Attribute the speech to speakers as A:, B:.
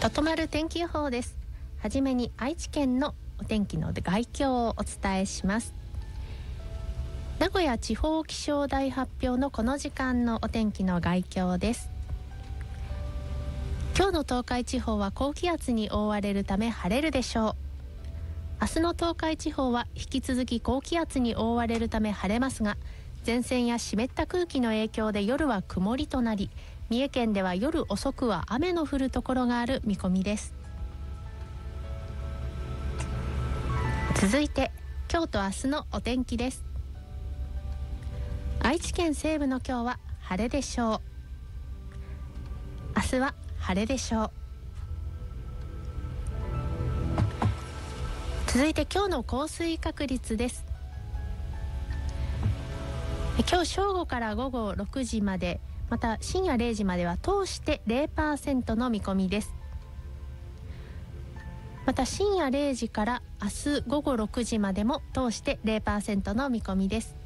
A: ととまる天気予報です。はじめに愛知県のお天気の概況をお伝えします。名古屋地方気象台発表のこの時間のお天気の概況です。今日の東海地方は高気圧に覆われるため晴れるでしょう。明日の東海地方は引き続き高気圧に覆われるため晴れますが、前線や湿った空気の影響で夜は曇りとなり、三重県では夜遅くは雨の降るところがある見込みです。続いて今日と明日のお天気です。愛知県西部の今日は晴れでしょう。明日は晴れでしょう。続いて今日の降水確率です。今日正午から午後6時まで、また深夜0時までは通して 0% の見込みです。また深夜0時から明日午後6時までも通して 0% の見込みです。